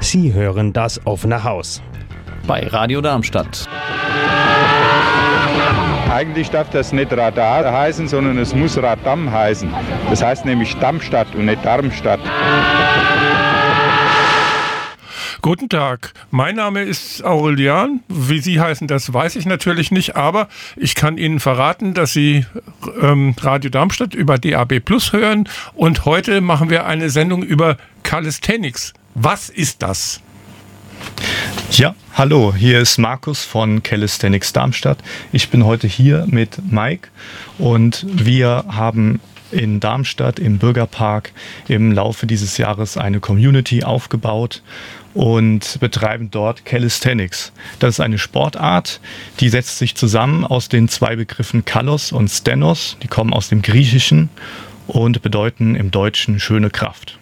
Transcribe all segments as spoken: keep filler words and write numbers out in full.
Sie hören das offene Haus bei Radio Darmstadt. Eigentlich darf das nicht Radar heißen, sondern es muss Radam heißen. Das heißt nämlich Darmstadt und nicht Darmstadt. Guten Tag, mein Name ist Aurelian. Wie Sie heißen, das weiß ich natürlich nicht, aber ich kann Ihnen verraten, dass Sie ähm, Radio Darmstadt über D A B Plus hören und heute machen wir eine Sendung über Calisthenics. Was ist das? Ja, hallo, hier ist Markus von Calisthenics Darmstadt. Ich bin heute hier mit Mike und wir haben in Darmstadt im Bürgerpark im Laufe dieses Jahres eine Community aufgebaut und betreiben dort Calisthenics. Das ist eine Sportart, die setzt sich zusammen aus den zwei Begriffen Kalos und Stenos. Die kommen aus dem Griechischen und bedeuten im Deutschen schöne Kraft.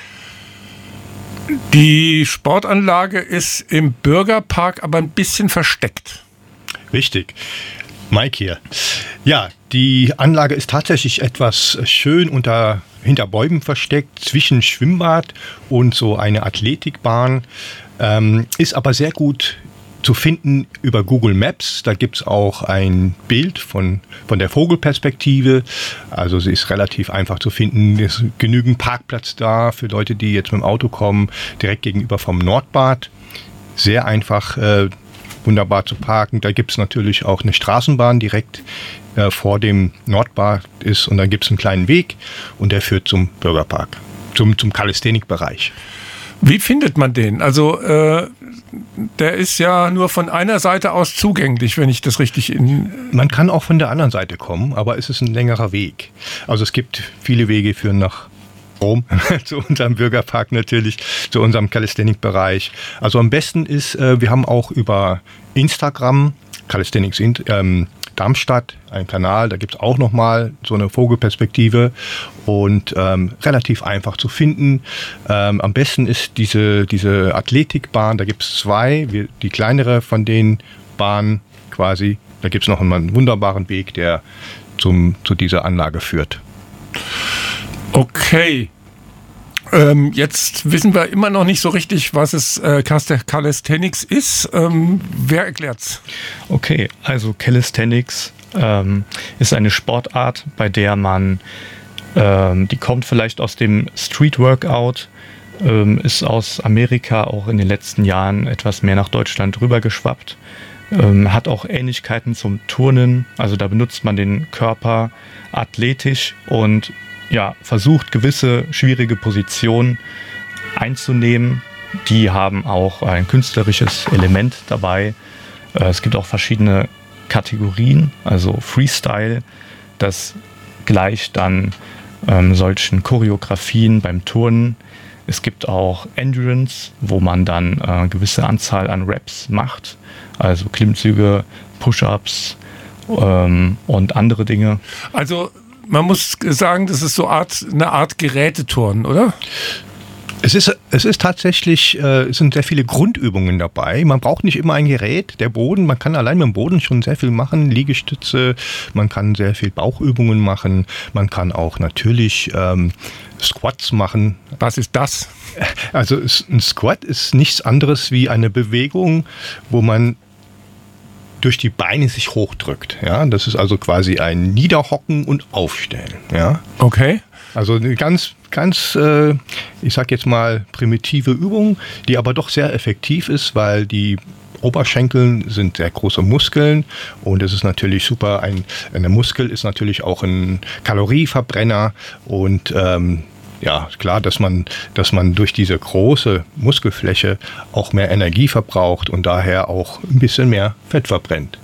Die Sportanlage ist im Bürgerpark aber ein bisschen versteckt. Richtig. Mike hier. Ja, die Anlage ist tatsächlich etwas schön unter, hinter Bäumen versteckt, zwischen Schwimmbad und so eine Athletikbahn. Ähm, ist aber sehr gut zu finden über Google Maps. Da gibt es auch ein Bild von, von der Vogelperspektive. Also sie ist relativ einfach zu finden. Es ist genügend Parkplatz da für Leute, die jetzt mit dem Auto kommen, direkt gegenüber vom Nordbad. Sehr einfach, äh, wunderbar zu parken. Da gibt es natürlich auch eine Straßenbahn direkt äh, vor dem Nordbad ist und dann gibt es einen kleinen Weg und der führt zum Bürgerpark, zum, zum Calisthenic-Bereich. Wie findet man den? Also äh, der ist ja nur von einer Seite aus zugänglich, wenn ich das richtig in... Man kann auch von der anderen Seite kommen, aber es ist ein längerer Weg. Also es gibt viele Wege führen nach Rom, zu unserem Bürgerpark natürlich, zu unserem Calisthenic-Bereich. Also am besten ist, äh, wir haben auch über Instagram, Calisthenics in, ähm, Darmstadt, einen Kanal, da gibt es auch nochmal so eine Vogelperspektive und ähm, relativ einfach zu finden. Ähm, am besten ist diese, diese Athletikbahn, da gibt es zwei, wir, die kleinere von den Bahnen quasi, da gibt es noch einen, einen wunderbaren Weg, der zum, zu dieser Anlage führt. Okay. Ähm, jetzt wissen wir immer noch nicht so richtig, was es äh, Calisthenics ist. Ähm, wer erklärt's? Okay, also Calisthenics ähm, ist eine Sportart, bei der man, ähm, die kommt vielleicht aus dem Street Workout, ähm, ist aus Amerika auch in den letzten Jahren etwas mehr nach Deutschland rübergeschwappt, ähm, hat auch Ähnlichkeiten zum Turnen, also da benutzt man den Körper athletisch und ja, versucht, gewisse schwierige Positionen einzunehmen. Die haben auch ein künstlerisches Element dabei. Es gibt auch verschiedene Kategorien, also Freestyle, das gleicht dann ähm, solchen Choreografien beim Turnen. Es gibt auch Endurance, wo man dann äh, gewisse Anzahl an Reps macht, also Klimmzüge, Push-Ups ähm, und andere Dinge. Also man muss sagen, das ist so Art, eine Art Geräteturnen, oder? Es ist, es ist tatsächlich, äh, es sind sehr viele Grundübungen dabei. Man braucht nicht immer ein Gerät. Der Boden, man kann allein mit dem Boden schon sehr viel machen. Liegestütze, man kann sehr viel Bauchübungen machen. Man kann auch natürlich ähm, Squats machen. Was ist das? Also ein Squat ist nichts anderes wie eine Bewegung, wo man durch die Beine sich hochdrückt. Ja? Das ist also quasi ein Niederhocken und Aufstellen. Ja? Okay. Also eine ganz, ganz, äh, ich sag jetzt mal, primitive Übung, die aber doch sehr effektiv ist, weil die Oberschenkel sind sehr große Muskeln und es ist natürlich super, ein, eine Muskel ist natürlich auch ein Kalorieverbrenner und ähm, ja, klar, dass man, dass man durch diese große Muskelfläche auch mehr Energie verbraucht und daher auch ein bisschen mehr Fett verbrennt.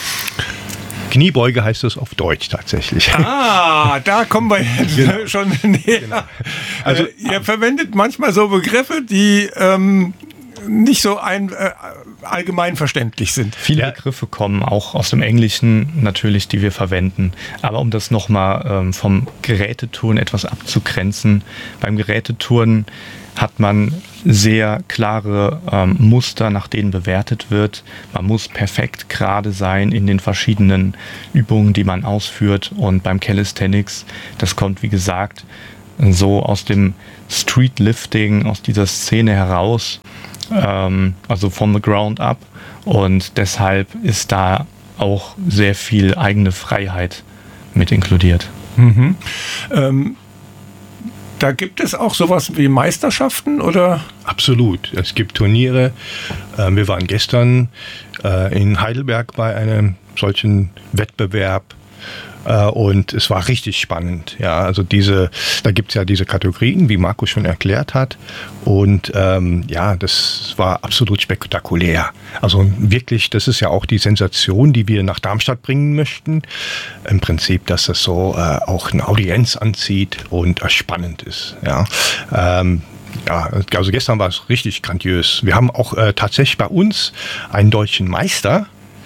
Kniebeuge heißt es auf Deutsch tatsächlich. Ah, da kommen wir jetzt genau. schon näher. Genau. Also, äh, ihr verwendet manchmal so Begriffe, die ähm, nicht so ein, äh, allgemein verständlich sind. Viele ja. Begriffe kommen auch aus dem Englischen natürlich, die wir verwenden. Aber um das nochmal ähm, vom Geräteturnen etwas abzugrenzen, beim Geräteturnen hat man sehr klare ähm, Muster, nach denen bewertet wird. Man muss perfekt gerade sein in den verschiedenen Übungen, die man ausführt. Und beim Calisthenics, das kommt wie gesagt so aus dem Streetlifting, aus dieser Szene heraus, ähm, also from the ground up. Und deshalb ist da auch sehr viel eigene Freiheit mit inkludiert. Mhm. Ähm, da gibt es auch sowas wie Meisterschaften, oder? Absolut. Es gibt Turniere. Äh, wir waren gestern äh, in Heidelberg bei einem solchen Wettbewerb. Und es war richtig spannend. Ja, also diese, da gibt es ja diese Kategorien, wie Marco schon erklärt hat. Und ähm, ja, das war absolut spektakulär. Also wirklich, das ist ja auch die Sensation, die wir nach Darmstadt bringen möchten. Im Prinzip, dass das so äh, auch eine Audienz anzieht und äh, spannend ist. Ja. Ähm, Ja, also gestern war es richtig grandios. Wir haben auch äh, tatsächlich bei uns einen deutschen Meister.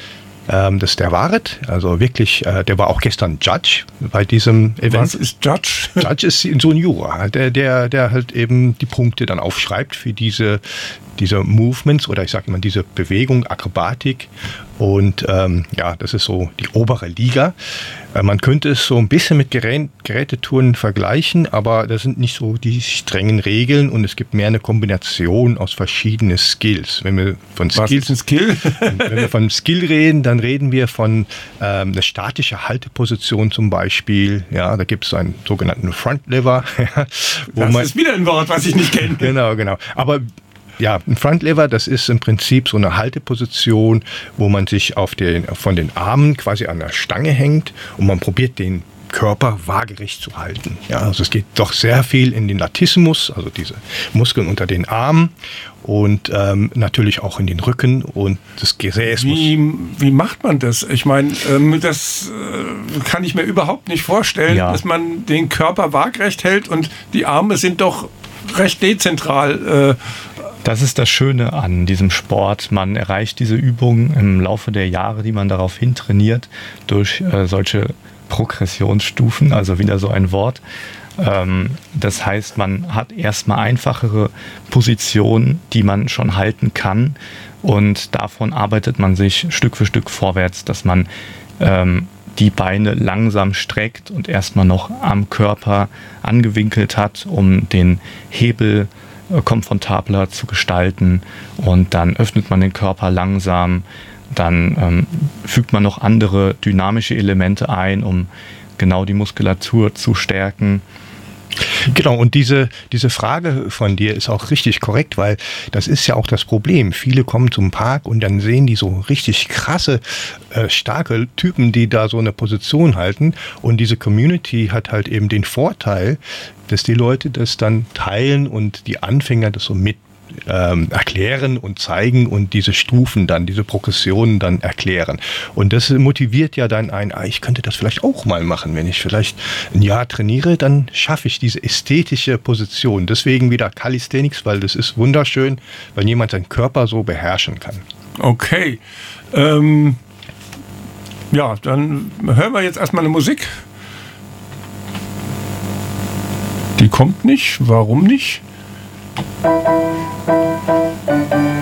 Ähm, das ist der Waret, also wirklich, äh, der war auch gestern Judge bei diesem Event. Was ist Judge? Judge ist so ein Juror, der, der, der halt eben die Punkte dann aufschreibt für diese, diese Movements oder ich sage immer diese Bewegung, Akrobatik. Und ähm, ja, das ist so die obere Liga. Äh, man könnte es so ein bisschen mit Gerät, Gerätetouren vergleichen, aber das sind nicht so die strengen Regeln und es gibt mehr eine Kombination aus verschiedenen Skills. Wenn wir von Was Skills, ist ein Skill? wenn wir von Skill reden, dann reden wir von ähm, eine statische Halteposition zum Beispiel. Ja, da gibt es einen sogenannten Front Lever. wo Das man, ist wieder ein Wort, was ich nicht kenne. Genau, genau. Aber ja, ein Front Lever, das ist im Prinzip so eine Halteposition, wo man sich auf den, von den Armen quasi an der Stange hängt und man probiert den Körper waagerecht zu halten. Ja, also es geht doch sehr viel in den Latissimus, also diese Muskeln unter den Armen und ähm, natürlich auch in den Rücken und das Gesäß. Wie, wie macht man das? Ich meine, ähm, das äh, kann ich mir überhaupt nicht vorstellen, Ja. dass man den Körper waagrecht hält und die Arme sind doch recht dezentral. Äh, Das ist das Schöne an diesem Sport. Man erreicht diese Übungen im Laufe der Jahre, die man darauf hin trainiert, durch äh, solche Progressionsstufen, also wieder so ein Wort. Ähm, das heißt, man hat erstmal einfachere Positionen, die man schon halten kann und davon arbeitet man sich Stück für Stück vorwärts, dass man ähm, die Beine langsam streckt und erstmal noch am Körper angewinkelt hat, um den Hebel komfortabler zu gestalten und dann öffnet man den Körper langsam, dann ähm, fügt man noch andere dynamische Elemente ein, um genau die Muskulatur zu stärken. Genau, und diese, diese Frage von dir ist auch richtig korrekt, weil das ist ja auch das Problem. Viele kommen zum Park und dann sehen die so richtig krasse, äh, starke Typen, die da so eine Position halten. Und diese Community hat halt eben den Vorteil, dass die Leute das dann teilen und die Anfänger das so mit Ähm, erklären und zeigen und diese Stufen dann, diese Progressionen dann erklären. Und das motiviert ja dann ein, ah, ich könnte das vielleicht auch mal machen. Wenn ich vielleicht ein Jahr trainiere, dann schaffe ich diese ästhetische Position. Deswegen wieder Calisthenics, weil das ist wunderschön, weil jemand seinen Körper so beherrschen kann. okay. Ähm, ja, dann hören wir jetzt erstmal eine Musik. Die kommt nicht. Warum nicht? Thank you.